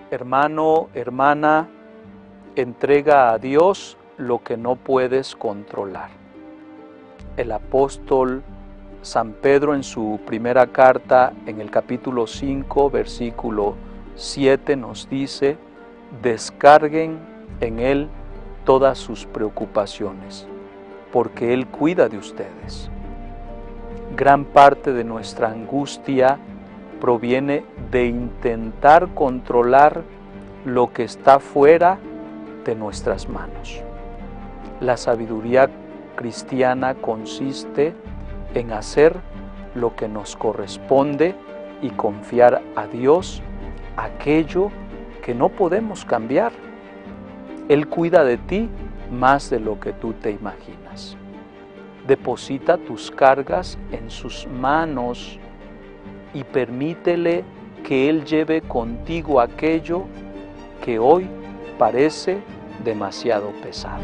Hermano, hermana, entrega a Dios lo que no puedes controlar. El apóstol San Pedro en su primera carta, en el capítulo 5, versículo 7, nos dice: descarguen en Él todas sus preocupaciones, porque Él cuida de ustedes. Gran parte de nuestra angustia proviene de intentar controlar lo que está fuera de nuestras manos. La sabiduría cristiana consiste en hacer lo que nos corresponde y confiar a Dios aquello que no podemos cambiar. Él cuida de ti más de lo que tú te imaginas. Deposita tus cargas en sus manos y permítele que Él lleve contigo aquello que hoy parece demasiado pesado.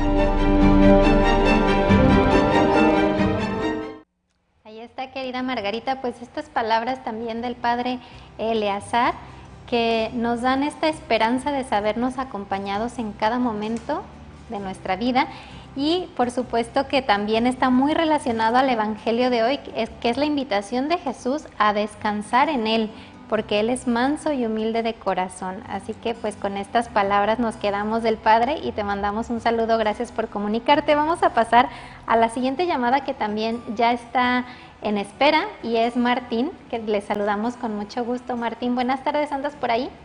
Ahí está, querida Margarita, pues estas palabras también del Padre Eleazar, que nos dan esta esperanza de sabernos acompañados en cada momento de nuestra vida. Y por supuesto que también está muy relacionado al Evangelio de hoy, que es la invitación de Jesús a descansar en Él, porque Él es manso y humilde de corazón. Así que pues con estas palabras nos quedamos del Padre y te mandamos un saludo. Gracias por comunicarte. Vamos a pasar a la siguiente llamada, que también ya está en espera, y es Martín, que le saludamos con mucho gusto. Martín, buenas tardes, ¿andas por ahí?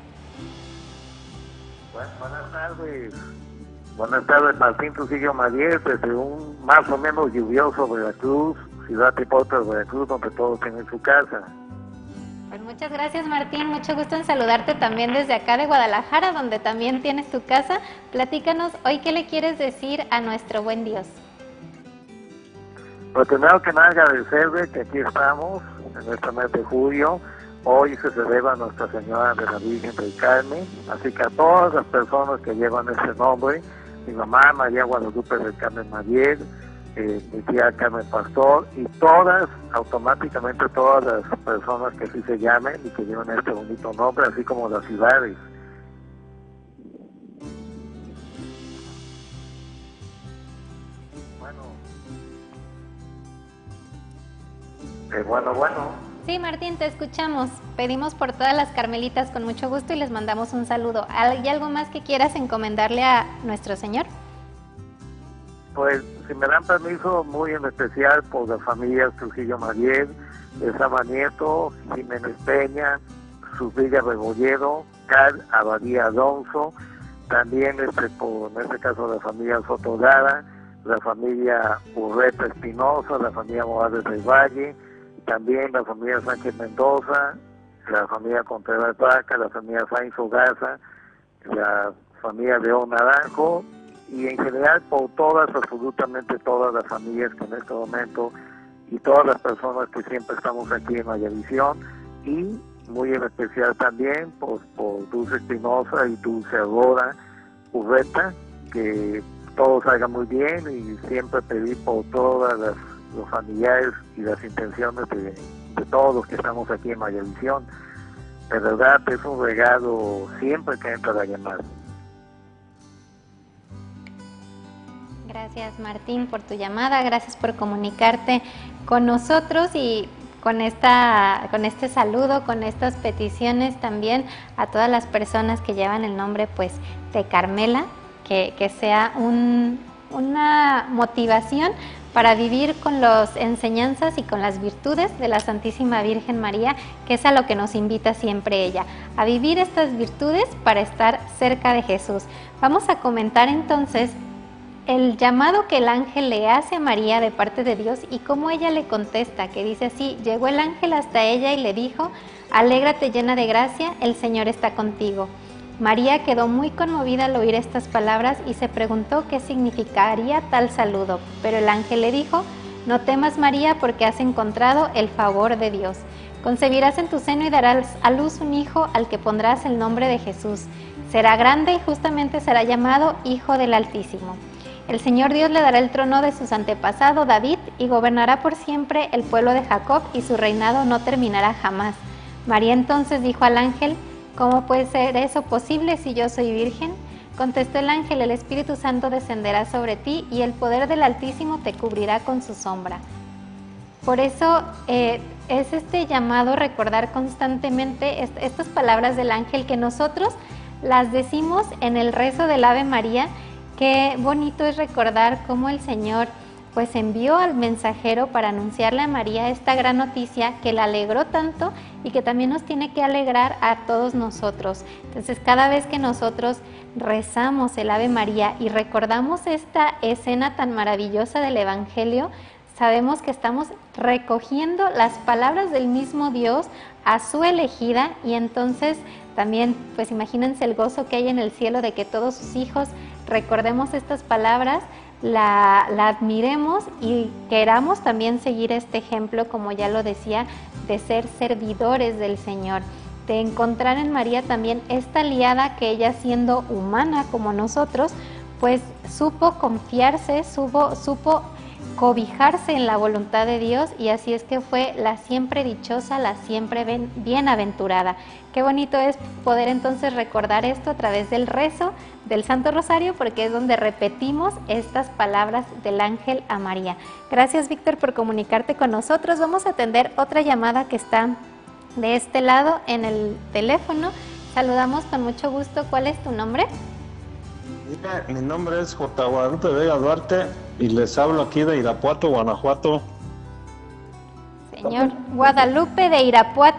Buenas tardes. Buenas tardes, Martín Trujillo Mariel, desde un más o menos lluvioso Veracruz, ciudad Tipotras, Veracruz, donde todos tienen su casa. Pues muchas gracias, Martín, mucho gusto en saludarte también desde acá de Guadalajara, donde también tienes tu casa. Platícanos, hoy, ¿qué le quieres decir a nuestro buen Dios? Pues primero que nada agradecerle que aquí estamos, en este mes de julio. Hoy se celebra Nuestra Señora de la Virgen del Carmen, así que a todas las personas que llevan ese nombre, mi mamá María Guadalupe del Carmen Mariel, mi tía Carmen Pastor, y todas, automáticamente todas las personas que así se llamen y que llevan este bonito nombre, así como las ciudades. Bueno. Sí, Martín, te escuchamos. Pedimos por todas las carmelitas con mucho gusto y les mandamos un saludo. ¿Hay algo más que quieras encomendarle a nuestro Señor? Pues, si me dan permiso, muy en especial por las familias Trujillo Mariel, Sama Nieto, Jiménez Peña, Susvilla Rebolledo, Carl Abadía Alonso, también por, en este caso, la familia Soto Lara, la familia Urreta Espinosa, la familia Morales del Valle, también la familia Sánchez Mendoza, la familia Contreras Vaca, la familia Sainz Garza, la familia León Naranjo, y en general por todas, absolutamente todas las familias que en este momento, y todas las personas que siempre estamos aquí en Mayavisión, y muy en especial también por Dulce Espinosa y Dulce Aurora Urreta, que todo salga muy bien, y siempre pedir por todas los familiares y las intenciones de todos los que estamos aquí en Mayavisión. De verdad es un regalo siempre que entra la llamada. Gracias, Martín, por tu llamada, gracias por comunicarte con nosotros y con este saludo, con estas peticiones también a todas las personas que llevan el nombre pues de Carmela, que sea una motivación para vivir con las enseñanzas y con las virtudes de la Santísima Virgen María, que es a lo que nos invita siempre ella, a vivir estas virtudes para estar cerca de Jesús. Vamos a comentar entonces el llamado que el ángel le hace a María de parte de Dios y cómo ella le contesta, que dice así: llegó el ángel hasta ella y le dijo: alégrate llena de gracia, el Señor está contigo. María quedó muy conmovida al oír estas palabras y se preguntó qué significaría tal saludo, pero el ángel le dijo: no temas, María, porque has encontrado el favor de Dios. Concebirás en tu seno y darás a luz un hijo al que pondrás el nombre de Jesús. Será grande y justamente será llamado Hijo del Altísimo. El Señor Dios le dará el trono de su antepasado David y gobernará por siempre el pueblo de Jacob, y su reinado no terminará jamás. María entonces dijo al ángel: ¿Cómo puede ser eso posible si yo soy virgen? Contestó el ángel, el Espíritu Santo descenderá sobre ti y el poder del Altísimo te cubrirá con su sombra. Por eso es este llamado recordar constantemente estas palabras del ángel que nosotros las decimos en el rezo del Ave María. Qué bonito es recordar cómo el Señor pues envió al mensajero para anunciarle a María esta gran noticia que la alegró tanto y que también nos tiene que alegrar a todos nosotros. Entonces, cada vez que nosotros rezamos el Ave María y recordamos esta escena tan maravillosa del Evangelio, sabemos que estamos recogiendo las palabras del mismo Dios a su elegida, y entonces también, pues imagínense el gozo que hay en el cielo de que todos sus hijos recordemos estas palabras, la admiremos y queramos también seguir este ejemplo, como ya lo decía, de ser servidores del Señor, de encontrar en María también esta aliada que ella, siendo humana como nosotros, pues supo confiarse, supo cobijarse en la voluntad de Dios, y así es que fue la siempre dichosa, la siempre bienaventurada. Qué bonito es poder entonces recordar esto a través del rezo del Santo Rosario, porque es donde repetimos estas palabras del ángel a María. Gracias, Víctor, por comunicarte con nosotros. Vamos a atender otra llamada que está de este lado en el teléfono. Saludamos con mucho gusto. ¿Cuál es tu nombre? Mi nombre es J. Guadalupe Vega Duarte y les hablo aquí de Irapuato, Guanajuato. Señor Guadalupe de Irapuato.